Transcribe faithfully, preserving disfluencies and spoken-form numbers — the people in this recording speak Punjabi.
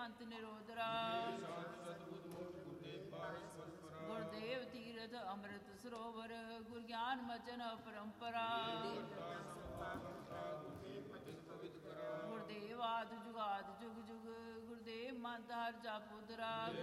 ਪੰਥ ਨਿਰੋਧਰਾ। ਗੁਰਦੇਵ ਤੀਰਥ ਅੰਮ੍ਰਿਤ ਸਰੋਵਰ, ਗੁਰ ਗਿਆਨ ਮਚਨ ਪਰੰਪਰਾ। ਗੁਰਦੇਵ ਆਦਿ ਜੁਗਾਦ ਜੁਗ ਜੁਗ, ਗੁਰਦੇਵ ਮੰਤ ਹਰ ਜਪ ਉਦਰਾ।